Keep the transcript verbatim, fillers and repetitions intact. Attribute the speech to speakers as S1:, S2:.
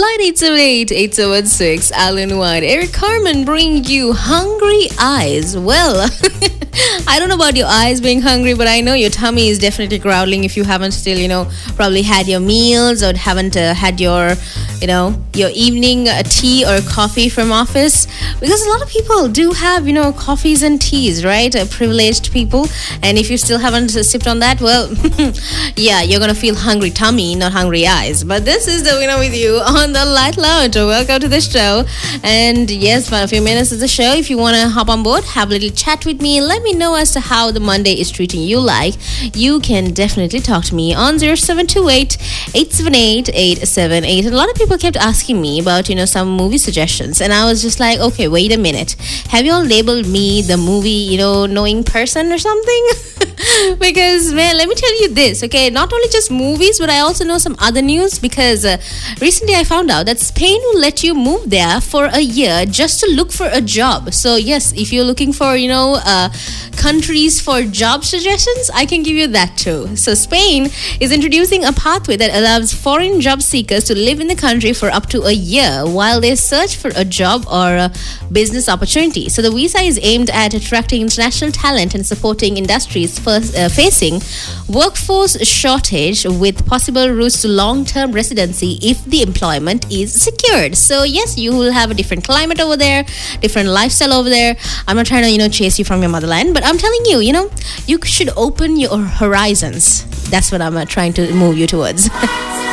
S1: eight seven eight, eight seven six. Alan White, Eric Carmen bring you Hungry Eyes. Well, I don't know about your eyes being hungry, but I know your tummy is definitely growling if you haven't still, you know, probably had your meals or haven't uh, had your, you know, your evening uh, tea or coffee from office. Because a lot of people do have, you know, coffees and teas, right? Uh, privileged people. And if you still haven't uh, sipped on that, well, yeah, you're going to feel hungry tummy, not hungry eyes. But this is the winner with you on the Light Lounge. Welcome to the show. And yes, for a few minutes of the show, if you want to hop on board, have a little chat with me, let me know as to how the Monday is treating you like. You can definitely talk to me on zero seven two eight, eight seven eight, eight seven eight. And a lot of people kept asking me about, you know, some movie suggestions. And I was just like, okay, wait a minute. Have you all labeled me the movie, you know, knowing person or something? Because, man, let me tell you this, okay? Not only just movies, but I also know some other news because uh, recently I found out that Spain will let you move there for a year just to look for a job. So, yes, if you're looking for, you know, uh, countries for job suggestions, I can give you that too. So, Spain is introducing a pathway that allows foreign job seekers to live in the country for up to a year while they search for a job or a business opportunity. So, the visa is aimed at attracting international talent and supporting industries first, uh, facing workforce shortage with possible routes to long-term residency if the employment is secured. So yes, you will have a different climate over there, different lifestyle over there. I'm not trying to, you know, chase you from your motherland, but I'm telling you, you know, you should open your horizons. That's what I'm uh, trying to move you towards.